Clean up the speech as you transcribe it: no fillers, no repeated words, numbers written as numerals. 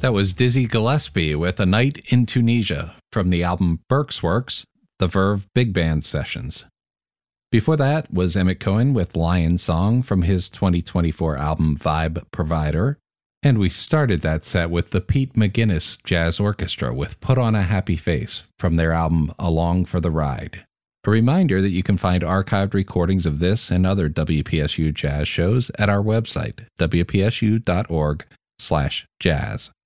That was Dizzy Gillespie with A Night in Tunisia from the album Burke's Works, the Verve Big Band Sessions. Before that was Emmett Cohen with Lion Song from his 2024 album Vibe Provider. And we started that set with the Pete McGuinness Jazz Orchestra with Put on a Happy Face from their album Along for the Ride. A reminder that you can find archived recordings of this and other WPSU jazz shows at our website, wpsu.org/jazz.